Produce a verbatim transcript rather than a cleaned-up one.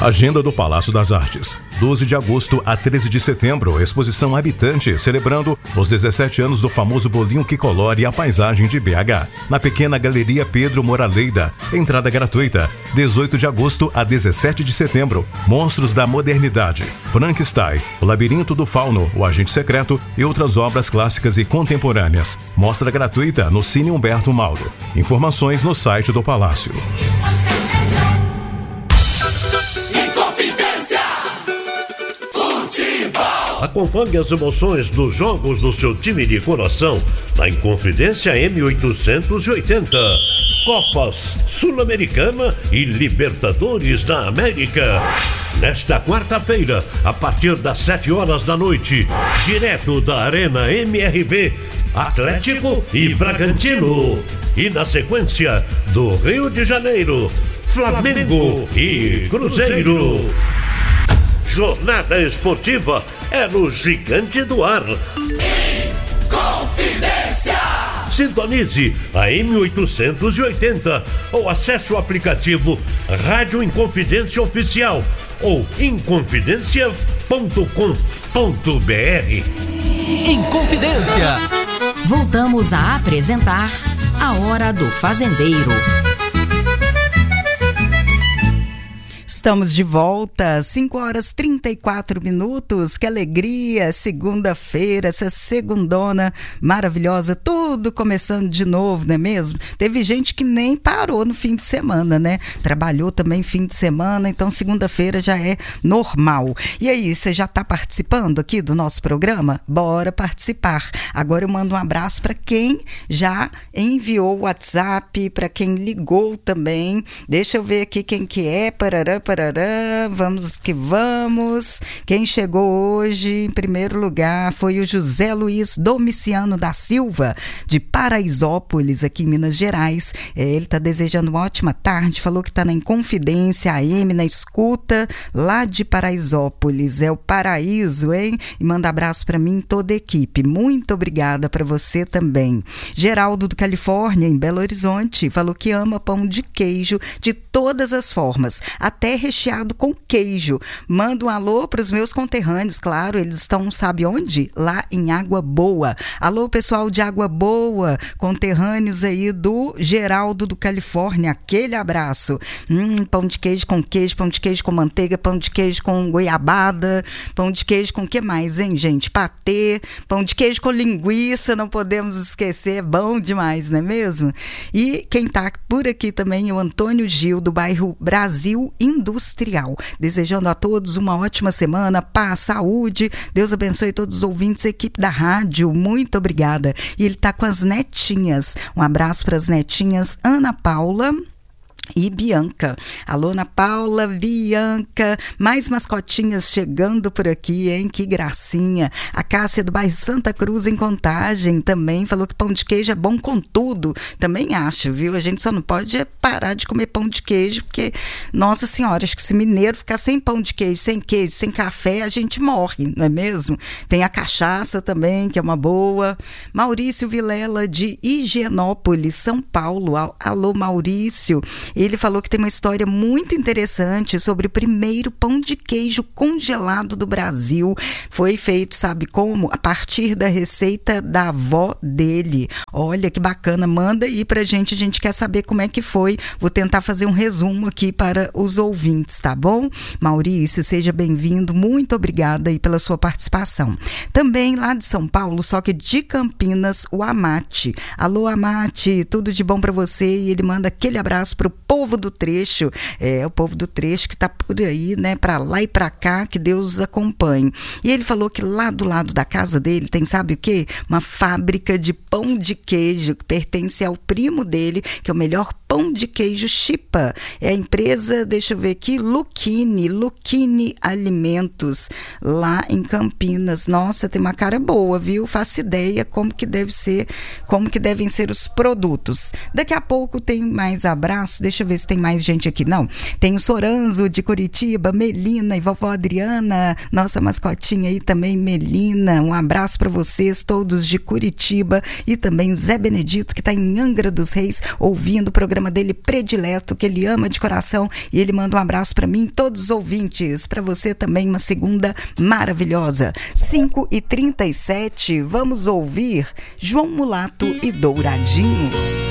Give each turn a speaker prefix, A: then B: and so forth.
A: Agenda do Palácio das Artes. doze de agosto a treze de setembro, exposição Habitante, celebrando os dezessete anos do famoso bolinho que colore a paisagem de B H. Na pequena Galeria Pedro Moraleida, entrada gratuita. dezoito de agosto a dezessete de setembro, Monstros da Modernidade, Frankenstein, O Labirinto do Fauno, O Agente Secreto e outras obras clássicas e contemporâneas. Mostra gratuita no Cine Humberto Mauro. Informações no site do Palácio.
B: Acompanhe as emoções dos jogos do seu time de coração na Inconfidência M oitocentos e oitenta. Copas Sul-Americana e Libertadores da América. Nesta quarta-feira, a partir das sete horas da noite, direto da Arena M R V, Atlético e Bragantino. E na sequência, do Rio de Janeiro, Flamengo e Cruzeiro. Jornada esportiva é no Gigante do Ar. Inconfidência! Sintonize a M oitocentos e oitenta ou acesse o aplicativo Rádio Inconfidência Oficial ou inconfidência ponto com ponto b r.
C: Inconfidência. Voltamos a apresentar A Hora do Fazendeiro.
D: Estamos de volta, cinco horas e trinta e quatro minutos, que alegria, segunda-feira, essa segundona maravilhosa, tudo começando de novo, não é mesmo? Teve gente que nem parou no fim de semana, né? Trabalhou também fim de semana, então segunda-feira já é normal. E aí, você já está participando aqui do nosso programa? Bora participar. Agora eu mando um abraço para quem já enviou o WhatsApp, para quem ligou também. Deixa eu ver aqui quem que é, parará, parará. Vamos que vamos. Quem chegou hoje em primeiro lugar foi o José Luiz Domiciano da Silva, de Paraisópolis, aqui em Minas Gerais. Ele está desejando uma ótima tarde, falou que está na Inconfidência A M, na escuta, lá de Paraisópolis. É o paraíso, hein? E manda abraço para mim e toda a equipe. Muito obrigada para você também. Geraldo do Califórnia, em Belo Horizonte, falou que ama pão de queijo de todas as formas, até recheado com queijo. Manda um alô para os meus conterrâneos, claro, eles estão, sabe onde? Lá em Água Boa. Alô, pessoal de Água Boa, conterrâneos aí do Geraldo do Califórnia, aquele abraço. Hum, pão de queijo com queijo, pão de queijo com manteiga, pão de queijo com goiabada, pão de queijo com o que mais, hein, gente? Patê, pão de queijo com linguiça, não podemos esquecer, é bom demais, não é mesmo? E quem tá por aqui também é o Antônio Gil, do bairro Brasil Industrial, desejando a todos uma ótima semana, paz, saúde, Deus abençoe todos os ouvintes, a equipe da rádio, muito obrigada. E ele tá com as netinhas, um abraço para as netinhas Ana Paula e Bianca. Alô, Ana Paula, Bianca, mais mascotinhas chegando por aqui, hein? Que gracinha. A Cássia do bairro Santa Cruz, em Contagem, também falou que pão de queijo é bom com tudo. Também acho, viu? A gente só não pode parar de comer pão de queijo, porque, nossa senhora, acho que se mineiro ficar sem pão de queijo, sem queijo, sem café, a gente morre, não é mesmo? Tem a cachaça também, que é uma boa. Maurício Vilela, de Higienópolis, São Paulo. Alô, Maurício. Ele falou que tem uma história muito interessante sobre o primeiro pão de queijo congelado do Brasil. Foi feito, sabe como? A partir da receita da avó dele. Olha que bacana, manda aí pra gente, a gente quer saber como é que foi. Vou tentar fazer um resumo aqui para os ouvintes, tá bom? Maurício, seja bem-vindo, muito obrigada aí pela sua participação. Também lá de São Paulo, só que de Campinas, o Amate. Alô, Amate, tudo de bom pra você? E ele manda aquele abraço pro povo do trecho, é o povo do trecho que tá por aí, né, pra lá e pra cá, que Deus os acompanhe. E ele falou que lá do lado da casa dele tem, sabe o quê? Uma fábrica de pão de queijo que pertence ao primo dele, que é o melhor pão de queijo Chipa. É a empresa, deixa eu ver aqui, Luquini, Luquini Alimentos, lá em Campinas. Nossa, tem uma cara boa, viu? Faço ideia como que deve ser, como que devem ser os produtos. Daqui a pouco tem mais abraços, deixa Deixa eu ver se tem mais gente aqui. Não, tem o Soranzo de Curitiba, Melina e vovó Adriana, nossa mascotinha aí também, Melina. Um abraço para vocês todos de Curitiba e também Zé Benedito, que está em Angra dos Reis, ouvindo o programa dele predileto, que ele ama de coração, e ele manda um abraço para mim, todos os ouvintes. Para você também uma segunda maravilhosa. cinco e trinta e sete, vamos ouvir João Mulato e Douradinho.